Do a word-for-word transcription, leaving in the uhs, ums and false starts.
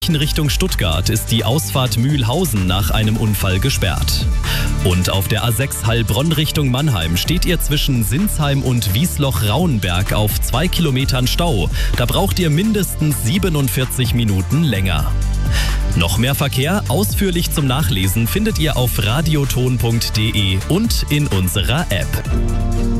In Richtung Stuttgart ist die Ausfahrt Mühlhausen nach einem Unfall gesperrt. Und auf der A sechs Heilbronn Richtung Mannheim steht ihr zwischen Sinsheim und Wiesloch-Rauenberg auf zwei Kilometern Stau. Da braucht ihr mindestens siebenundvierzig Minuten länger. Noch mehr Verkehr ausführlich zum Nachlesen findet ihr auf radioton punkt de und in unserer App.